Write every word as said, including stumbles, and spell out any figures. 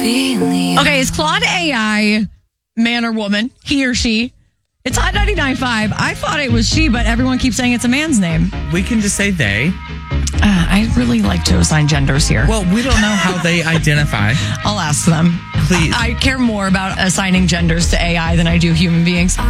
Okay, is Claude A I man or woman? He or she? It's Hot ninety-nine point five. I thought it was she, but everyone keeps saying it's a man's name. We can just say they. Uh, I really like to assign genders here. Well, we don't know how they identify. I'll ask them. Please. I, I care more about assigning genders to A I than I do human beings.